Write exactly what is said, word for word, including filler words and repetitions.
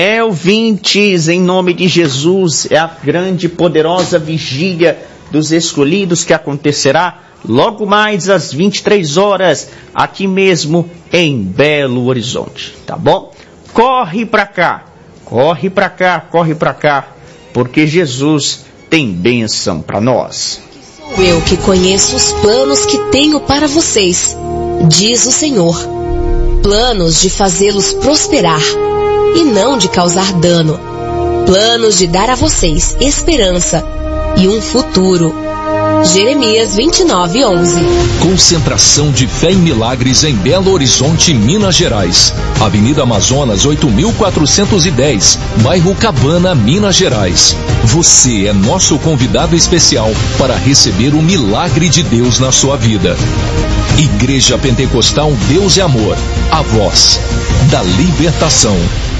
É, ouvintes, em nome de Jesus, é a grande e poderosa vigília dos escolhidos que acontecerá logo mais às vinte e três horas, aqui mesmo em Belo Horizonte, tá bom? Corre pra cá, corre pra cá, corre pra cá, porque Jesus tem bênção pra nós. Sou eu que conheço os planos que tenho para vocês, diz o Senhor. Planos de fazê-los prosperar e não de causar dano. Planos de dar a vocês esperança e um futuro. Jeremias vinte e nove, onze. Concentração de Fé em Milagres em Belo Horizonte, Minas Gerais. Avenida Amazonas oito mil quatrocentos e dez, bairro Cabana, Minas Gerais. Você é nosso convidado especial para receber o milagre de Deus na sua vida. Igreja Pentecostal Deus é Amor, a voz da libertação.